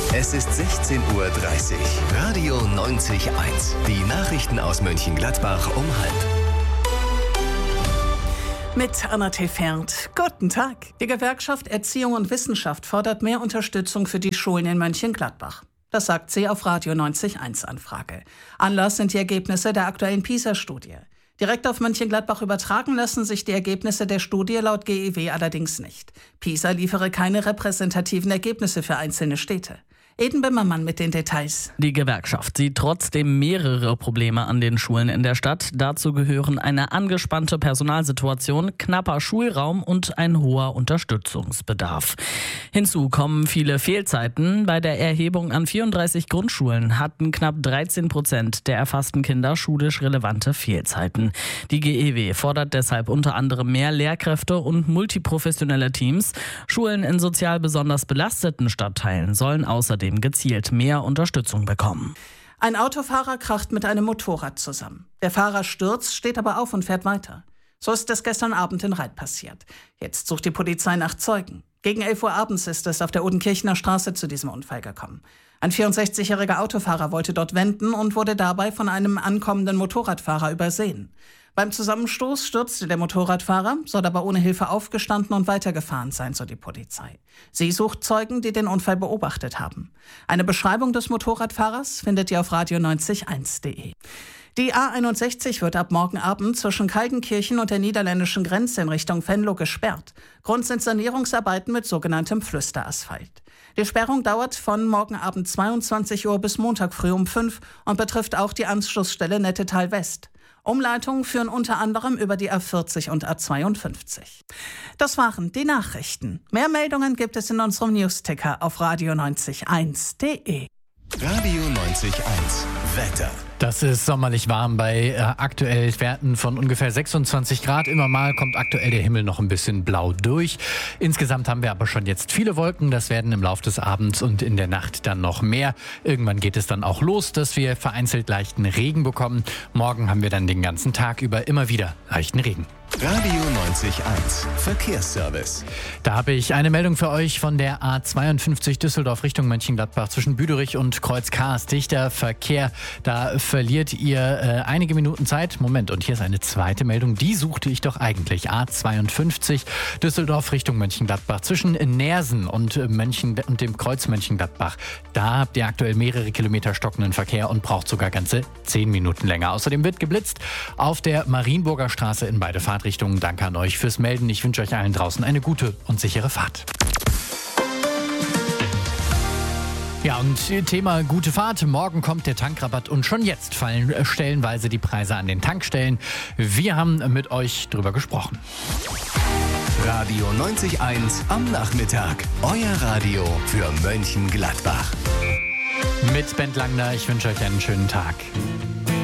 Es ist 16:30 Uhr. Radio 90.1. Die Nachrichten aus Mönchengladbach um 12:30. Mit Anna Tefert. Guten Tag. Die Gewerkschaft Erziehung und Wissenschaft fordert mehr Unterstützung für die Schulen in Mönchengladbach. Das sagt sie auf Radio 90.1 Anfrage. Anlass sind die Ergebnisse der aktuellen PISA-Studie. Direkt auf Mönchengladbach übertragen lassen sich die Ergebnisse der Studie laut GEW allerdings nicht. PISA liefere keine repräsentativen Ergebnisse für einzelne Städte. Eden Bimmermann mit den Details. Die Gewerkschaft sieht trotzdem mehrere Probleme an den Schulen in der Stadt. Dazu gehören eine angespannte Personalsituation, knapper Schulraum und ein hoher Unterstützungsbedarf. Hinzu kommen viele Fehlzeiten. Bei der Erhebung an 34 Grundschulen hatten knapp 13% der erfassten Kinder schulisch relevante Fehlzeiten. Die GEW fordert deshalb unter anderem mehr Lehrkräfte und multiprofessionelle Teams. Schulen in sozial besonders belasteten Stadtteilen sollen außerdem gezielt mehr Unterstützung bekommen. Ein Autofahrer kracht mit einem Motorrad zusammen. Der Fahrer stürzt, steht aber auf und fährt weiter. So ist es gestern Abend in Reit passiert. Jetzt sucht die Polizei nach Zeugen. Gegen 11 Uhr abends ist es auf der Odenkirchener Straße zu diesem Unfall gekommen. Ein 64-jähriger Autofahrer wollte dort wenden und wurde dabei von einem ankommenden Motorradfahrer übersehen. Beim Zusammenstoß stürzte der Motorradfahrer, soll aber ohne Hilfe aufgestanden und weitergefahren sein, so die Polizei. Sie sucht Zeugen, die den Unfall beobachtet haben. Eine Beschreibung des Motorradfahrers findet ihr auf radio90.1.de. Die A61 wird ab morgen Abend zwischen Kaldenkirchen und der niederländischen Grenze in Richtung Venlo gesperrt. Grund sind Sanierungsarbeiten mit sogenanntem Flüsterasphalt. Die Sperrung dauert von morgen Abend 22 Uhr bis Montag früh um 5 und betrifft auch die Anschlussstelle Nettetal West. Umleitungen führen unter anderem über die A40 und A52. Das waren die Nachrichten. Mehr Meldungen gibt es in unserem Newsticker auf radio90.1.de. Radio 90.1. Wetter. Das ist sommerlich warm bei aktuell Werten von ungefähr 26 Grad. Immer mal kommt aktuell der Himmel noch ein bisschen blau durch. Insgesamt haben wir aber schon jetzt viele Wolken. Das werden im Laufe des Abends und in der Nacht dann noch mehr. Irgendwann geht es dann auch los, dass wir vereinzelt leichten Regen bekommen. Morgen haben wir dann den ganzen Tag über immer wieder leichten Regen. Radio 90.1. Verkehrsservice. Da habe ich eine Meldung für euch von der A52 Düsseldorf Richtung Mönchengladbach zwischen Büderich und Kreuz-Kars. Dichter Verkehr, da verliert ihr einige Minuten Zeit. Moment, und hier ist eine zweite Meldung, die suchte ich doch eigentlich. A52 Düsseldorf Richtung Mönchengladbach zwischen Neersen und dem Kreuz Mönchengladbach. Da habt ihr aktuell mehrere Kilometer stockenden Verkehr und braucht sogar ganze 10 Minuten länger. Außerdem wird geblitzt auf der Marienburger Straße in beide Fahrtrichtungen. Danke an euch fürs Melden. Ich wünsche euch allen draußen eine gute und sichere Fahrt. Ja, und Thema gute Fahrt. Morgen kommt der Tankrabatt und schon jetzt fallen stellenweise die Preise an den Tankstellen. Wir haben mit euch drüber gesprochen. Radio 90.1 am Nachmittag. Euer Radio für Mönchengladbach. Mit Bent Langner. Ich wünsche euch einen schönen Tag.